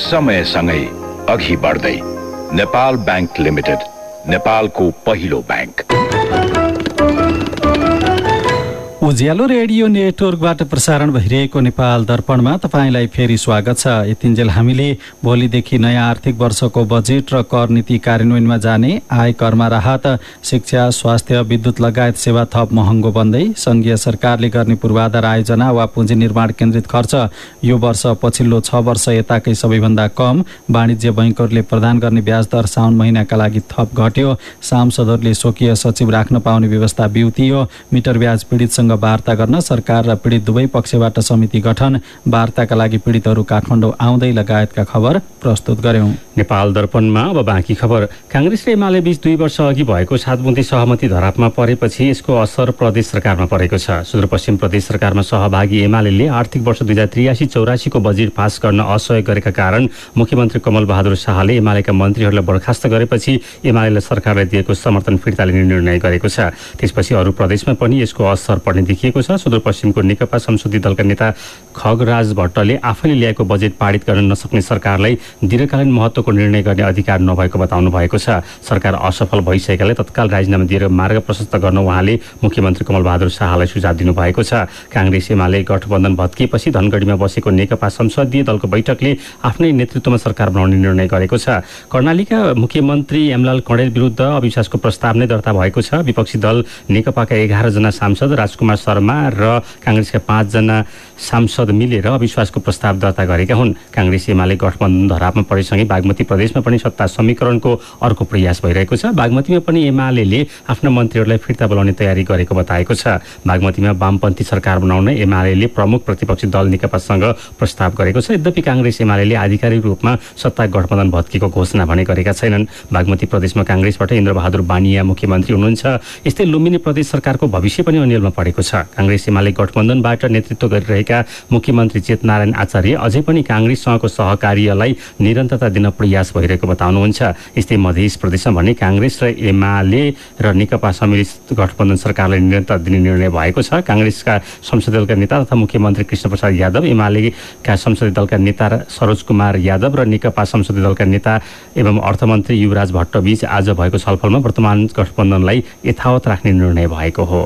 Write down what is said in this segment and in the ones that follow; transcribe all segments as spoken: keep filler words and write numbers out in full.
समयसँगै अघि बढ्दै नेपाल बैंक लिमिटेड, नेपालको पहिलो बैंक। उज्यालो रेडियो नेटवर्कबाट प्रसारण भइरहेको नेपाल दर्पणमा तपाईँलाई फेरि स्वागत छ। यतिन्जेल हामीले भोलिदेखि नयाँ आर्थिक वर्षको बजेट र कर नीति कार्यान्वयनमा जाने, आयकरमा राहत, शिक्षा, स्वास्थ्य, विद्युत लगायत सेवा थप महँगो बन्दै, संघीय सरकारले गर्ने पूर्वाधार आयोजना वा पुँजी निर्माण केन्द्रित खर्च यो वर्ष पछिल्लो छ वर्ष यताकै सबैभन्दा कम, वाणिज्य बैङ्कहरूले प्रदान गर्ने ब्याज दर साउन महिनाका लागि थप घट्यो, सांसदहरूले स्वकीय सचिव राख्न पाउने व्यवस्था बिउतियो, मिटर ब्याज पीडितसँग वार्ता गर्न सरकार र पीडित दुवै पक्षबाट समिति गठन, वार्ताका लागि पीडितहरू काठमाडौँ आउँदै लगायतका खबर प्रस्तुत गर्यौं। नेपाल दर्पणमा अब बाँकी खबर। कांग्रेस र एमाले बीच दुई वर्ष अघि भएको सातबुन्दे सहमति धरापमा परेपछि यसको असर प्रदेश सरकारमा परेको छ। सुदूरपश्चिम प्रदेश सरकारमा सहभागी एमाले आर्थिक वर्ष दुई हजार त्रियासी चौरासीको बजेट पास गर्न असहयोग गरेका कारण मुख्यमन्त्री कमल बहादुर शाहले एमालेका मन्त्रीहरूलाई बर्खास्त गरेपछि एमाले सरकारलाई दिएको समर्थन फिर्ता लिने निर्णय गरेको छ। त्यसपछि अरू प्रदेशमा पनि यसको असर पर्ने देखिएको छ। सुदूरपश्चिमको नेकपा संसदीय दलका नेता खगराज भट्टले आफैले ल्याएको बजेट पारित गर्न नसक्ने सरकारलाई दीर्घकालीन महत्त्वको निर्णय गर्ने अधिकार नभएको बताउनु भएको छ। सरकार असफल भइसकेकाले तत्काल राजीनामा दिएर मार्ग प्रशस्त गर्न उहाँले मुख्यमन्त्री कमल बहादुर शाहलाई सुझाव दिनुभएको छ। कांग्रेस एमाले गठबन्धन भत्किएपछि धनगढीमा बसेको नेकपा संसदीय दलको बैठकले आफ्नै नेतृत्वमा सरकार बनाउने निर्णय गरेको छ। कर्णालीका मुख्यमन्त्री एमलाल कणेल विरुद्ध अविश्वासको प्रस्ताव नै दर्ता भएको छ। विपक्षी दल नेकपाका एघार जना सांसद, राजकुमार शर्मा र कांग्रेसका पाँचजना सांसद मिलेर अविश्वासको प्रस्ताव दर्ता गरेका हुन्। कांग्रेस एमाले गठबन्धन धरापमा परेसँगै बागमती प्रदेशमा पनि सत्ता समीकरणको अर्को प्रयास भइरहेको छ। बागमतीमा पनि एमाले आफ्ना मन्त्रीहरूलाई फिर्ता बोलाउने तयारी गरेको बताएको छ। बागमतीमा वामपन्थी सरकार बनाउन एमाले प्रमुख प्रतिपक्षी दल नेकपासँग प्रस्ताव गरेको छ। यद्यपि कांग्रेस एमाले आधिकारिक रूपमा सत्ता गठबन्धन भत्किएको घोषणा भने गरेका छैनन्। बागमती प्रदेशमा कांग्रेसबाट इन्द्रबहादुर बानिया मुख्यमन्त्री हुनुहुन्छ। यस्तै लुम्बिनी प्रदेश सरकारको भविष्य पनि अन्यलमा परेको छ। कांग्रेस एमाले गठबन्धनबाट नेतृत्व गरिरहेका मुख्यमन्त्री चेतनारायण आचार्य अझै पनि कांग्रेससँगको सहकार्यलाई निरन्तरता दिन प्रयास भइरहेको बताउनुहुन्छ। यस्तै मध्य प्रदेशमा भने कांग्रेस र एमाले र नेकपा सम्मिलित गठबन्धन सरकारलाई निरन्तरता दिने निर्णय भएको छ। कांग्रेसका संसदीय दलका नेता तथा मुख्यमन्त्री कृष्णप्रसाद यादव, एमालेका संसदीय दलका नेता सरोज कुमार यादव र नेकपा संसदीय दलका नेता एवं अर्थमन्त्री युवराज भट्ट बीच आज भएको छलफलमा वर्तमान गठबन्धनलाई यथावत राख्ने निर्णय भएको हो।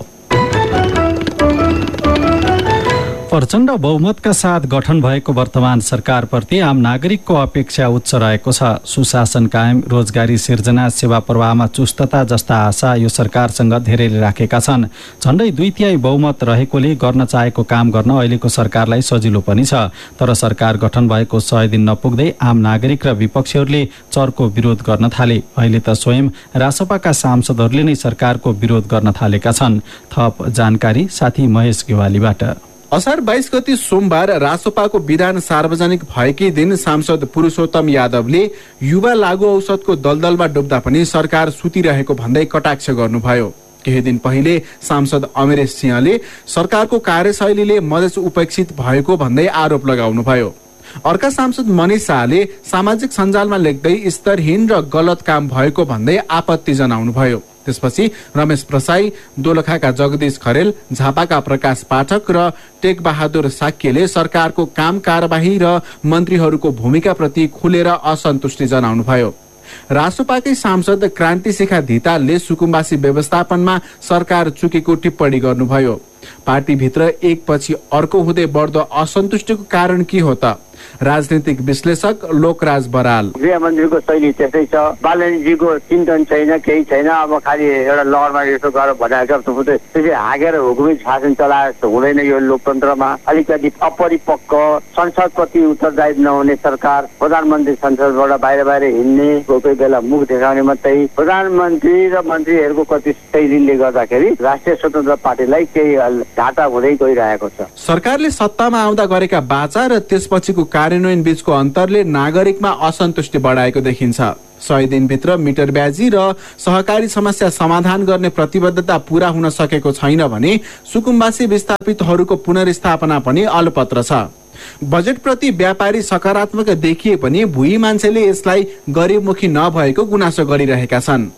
प्रचण्ड बहुमतका साथ गठन भएको वर्तमान सरकारप्रति आम नागरिकको अपेक्षा उच्च रहेको छ। सुशासन कायम, रोजगारी सिर्जना, सेवा प्रवाहमा चुस्तता जस्ता आशा यो सरकारसँग धेरैले राखेका छन्। झण्डै दुई तिहाई बहुमत रहेकोले गर्न चाहेको काम गर्न अहिलेको सरकारलाई सजिलो पनि छ। तर सरकार गठन भएको सय दिन नपुग्दै आम नागरिक र विपक्षीहरूले चर्को विरोध गर्न थाले। अहिले त स्वयं रासपाका सांसदहरूले नै सरकारको विरोध गर्न थालेका छन्। थप जानकारी साथी महेश गेवालीबाट। असार बाइस गति सोमबार रासपाको विधान सार्वजनिक भएकै दिन सांसद पुरुषोत्तम यादवले युवा लागू औषधको दलदलमा डुब्दा पनि सरकार सुतिरहेको भन्दै कटाक्ष गर्नुभयो। केही दिन पहिले सांसद अमरेश सिंहले सरकारको कार्यशैलीले मधेस उपेक्षित भएको भन्दै आरोप लगाउनुभयो। अर्का सांसद मनिष शाहले सामाजिक सञ्जालमा लेख्दै स्तरहीन र गलत काम भएको भन्दै आपत्ति जनाउनुभयो। त्यसपछि रमेश प्रसाई, दोलखाका जगदीश खरेल, झापाका प्रकाश पाठक र टेक बहादुर साक्यले सरकारको काम कारबाही र मन्त्रीहरूको भूमिकाप्रति खुलेर असन्तुष्टि जनाउनुभयो। रासपाकै सांसद क्रान्तिशिखा धितालले सुकुम्बासी व्यवस्थापनमा सरकार चुकेको टिप्पणी गर्नुभयो। पार्टीभित्र एकपछि अर्को हुँदै बढ्दो असन्तुष्टिको कारण के हो त? राजनीतिक विश्लेषक लोकराज बराल। गृहमन्त्रीको शैली त्यस्तै छ, बालनजीको चिन्तन छैन, केही छैन। अब खालि एउटा लहरमा यसो गरेर भनेको त्यसै हागेर हुकुमी शासन चलाए जस्तो हुँदैन। यो लोकतन्त्रमा अलिकति अपरिपक्व, संसदप्रति उत्तरदायी नहुने सरकार, प्रधानमन्त्री संसदबाट बाहिर बाहिर हिँड्ने, कोही बेला मुख देखाउने मात्रै। प्रधानमन्त्री र मन्त्रीहरूको कति शैलीले गर्दाखेरि राष्ट्रिय स्वतन्त्र पार्टीलाई केही घाटा हुँदै गइरहेको छ। सरकारले सत्तामा आउँदा गरेका बाचा र त्यसपछिको कार्यान्वयन बीचको अन्तरले नागरिकमा असन्तुष्टि बढाएको देखिन्छ। सय दिनभित्र मिटर ब्याजी र सहकारी समस्या समाधान गर्ने प्रतिबद्धता पूरा हुन सकेको छैन भने सुकुम्बासी विस्थापितहरूको पुनर्स्थापना पनि अलपत्र छ। बजेटप्रति व्यापारी सकारात्मक देखिए पनि भुइँ मान्छेले यसलाई गरिबमुखी नभएको गुनासो गरिरहेका छन्।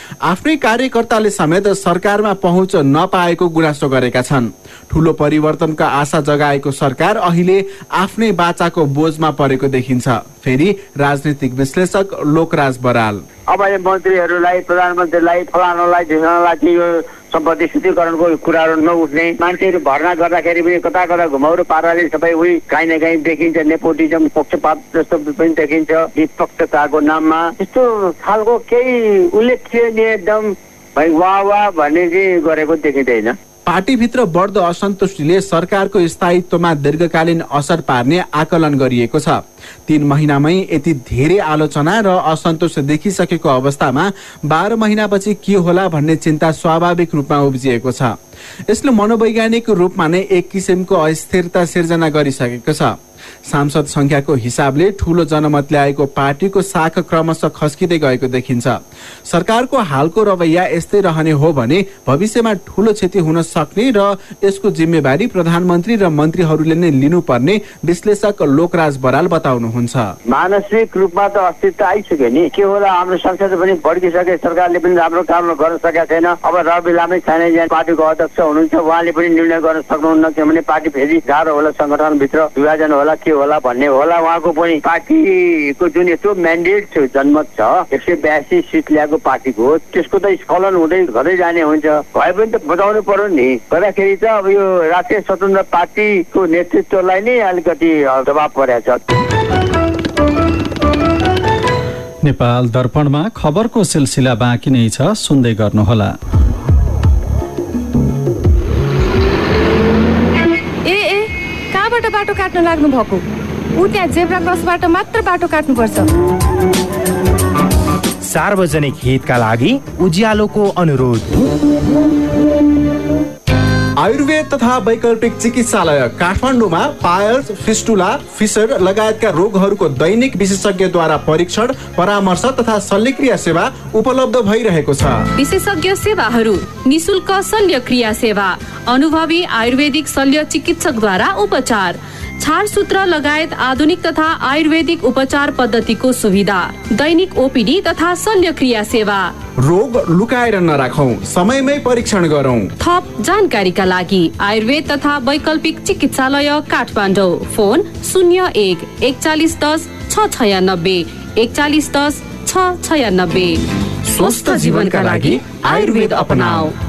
आफ्नै कार्यकर्ताले समेत सरकारमा पहुँच नपाएको गुनासो गरेका छन्। ठूलो परिवर्तनका आशा जगाएको सरकार अहिले आफ्नै बाचाको बोझमा परेको देखिन्छ। फेरि राजनीतिक विश्लेषक लोकराज बराल, अब यो मन्त्रीहरूलाई, प्रधानमन्त्रीलाई, फलानालाई ढिसानालाई चाहिँ यो सम्पत्ति शुद्धिकरणको कुराहरू नउठ्ने, मान्छेहरू भर्ना गर्दाखेरि पनि कता कता घुमाउरो पाराले सबै उही काहीँ न काहीँ देखिन्छ। नेपोटिजम, पक्षपात जस्तो पनि देखिन्छ निष्पक्षताको नाममा। त्यस्तो खालको केही उल्लेखनीय एकदम भाइ वाह वाह भन्ने चाहिँ गरेको देखिँदैन। पार्टीभित्र बढ्दो असन्तुष्टिले सरकारको स्थायित्वमा दीर्घकालीन असर पार्ने आकलन गरिएको छ। तीन महिनामै यति धेरै आलोचना र असन्तोष देखिसकेको अवस्थामा बाह्र महिनापछि के होला भन्ने चिन्ता स्वाभाविक रूपमा उब्जिएको छ। यसले मनोवैज्ञानिक रूपमा नै एक किसिमको अस्थिरता सिर्जना गरिसकेको छ। सांसद संख्याको हिसाबले ठूलो जनमत ल्याएको पार्टीको शाखा क्रमशः खस्किँदै गएको देखिन्छ। सरकारको हालको रवैया यस्तै रहने हो भने भविष्यमा ठूलो क्षति हुन सक्ने र यसको जिम्मेवारी प्रधानमन्त्री र मन्त्रीहरूले नै लिनुपर्ने विश्लेषक लोकराज बराल बताउनुहुन्छ। मानसिक रूपमा त अस्तित्व आइसक्यो नि। के होला, हाम्रो संसद पनि भड्किसके, सरकारले पनि राम्रो काम गर्न सकेका छैन। अब रवि लामै छाने पार्टीको अध्यक्ष हुनुहुन्छ, उहाँले पनि निर्णय गर्न सक्नुहुन्न किनभने पार्टी फेरि गाह्रो होला, संगठनभित्र विभाजन होला, के होला भन्ने होला। उहाँको पनि पार्टीको जुन यत्रो म्यान्डेट छ, जनमत छ, एक सय बयासी सिट ल्याएको पार्टीको, त्यसको त स्खलन हुँदै घट्दै जाने हुन्छ। भए पनि त बचाउनु पर्यो नि। गर्दाखेरि त अब यो राष्ट्रिय स्वतन्त्र पार्टीको नेतृत्वलाई नै अलिकति दबाब परेको छ। नेपाल दर्पणमा खबरको सिलसिला बाँकी नै छ, सुन्दै गर्नुहोला। ए ए कहाँबाट बाटो काट्न लाग्नु भएको? उ त्यहाँ जेब्रा क्रसबाट मात्र बाटो काट्नुपर्छ। सार्वजनिक हितका लागि उज्यालोको अनुरोध। आयुर्वेद तथा वैकल्पिक चिकित्सालय काठमाडौँमा पायल्स, फिस्टुला, फिसर लगायतका रोगहरूको दैनिक विशेषज्ञद्वारा परीक्षण, परामर्श तथा शल्यक्रिया सेवा उपलब्ध भइरहेको छ। विशेषज्ञ सेवाहरू, निशुल्क शल्यक्रिया सेवा, अनुभवी आयुर्वेदिक शल्य चिकित्सकद्वारा उपचार, छारसूत्र लगायत आधुनिक तथा आयुर्वेदिक उपचार पद्धतिको सुविधा, दैनिक ओपीडी तथा शल्यक्रिया सेवा। रोग लुकाएर नराखौं, समयमै परीक्षण गरौं। थप जानकारीका लागि आयुर्वेद तथा वैकल्पिक चिकित्सालय काठमाडौँ, फोन शून्य एक एकचालिस दस छ छयानब्बे एकचालिस दस छ छयानब्बे। स्वस्थ जीवनका लागि आयुर्वेद अपनाऊ।